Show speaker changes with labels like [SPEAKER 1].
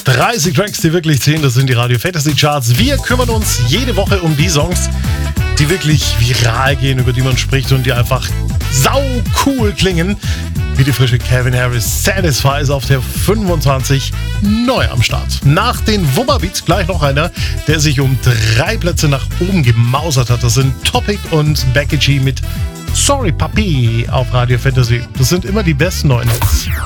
[SPEAKER 1] 30 Tracks, die wirklich zählen, das sind die Radio Fantasy Charts. Wir kümmern uns jede Woche um die Songs, die wirklich viral gehen, über die man spricht und die einfach sau cool klingen. Wie die frische Calvin Harris Satisfy ist auf der 25 neu am Start. Nach den Wummerbeats gleich noch einer, der sich um 3 Plätze nach oben gemausert hat. Das sind Topic und Becky G mit Sorry Papi auf Radio Fantasy. Das sind immer die besten neuen Hits.